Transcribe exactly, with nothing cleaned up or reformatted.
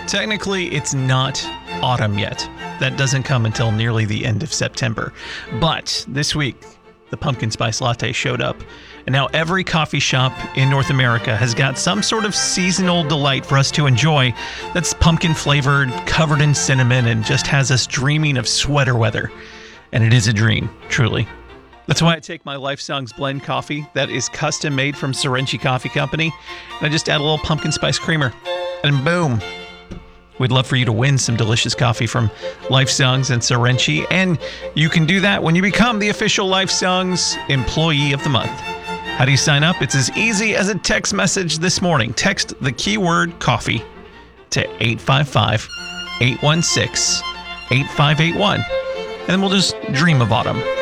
Technically, it's not autumn yet. That doesn't come until nearly the end of September. But this week, the pumpkin spice latte showed up. And now every coffee shop in North America has got some sort of seasonal delight for us to enjoy that's pumpkin flavored, covered in cinnamon, and just has us dreaming of sweater weather. And it is a dream, truly. That's why I take my Life Songs blend coffee that is custom made from Sorenchi Coffee Company, and I just add a little pumpkin spice creamer. And boom. We'd love for you to win some delicious coffee from Life Songs and Sorenchi, and you can do that when you become the official Life Songs Employee of the Month. How do you sign up? It's as easy as a text message this morning. Text the keyword coffee to eight five five, eight one six, eight five eight one, and then we'll just dream of autumn.